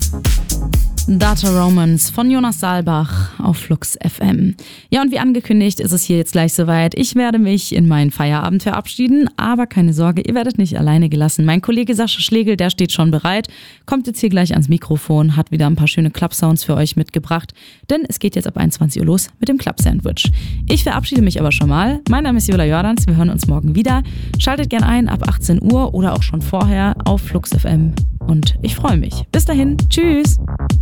Data Romance von Jonas Saalbach auf Flux FM. Ja, und wie angekündigt ist es hier jetzt gleich soweit. Ich werde mich in meinen Feierabend verabschieden, aber keine Sorge, ihr werdet nicht alleine gelassen. Mein Kollege Sascha Schlegel, der steht schon bereit, kommt jetzt hier gleich ans Mikrofon, hat wieder ein paar schöne Club-Sounds für euch mitgebracht, denn es geht jetzt ab 21 Uhr los mit dem Club-Sandwich. Ich verabschiede mich aber schon mal. Mein Name ist Jola Jordans, wir hören uns morgen wieder. Schaltet gern ein ab 18 Uhr oder auch schon vorher auf Flux FM und ich freue mich. Bis dahin, tschüss!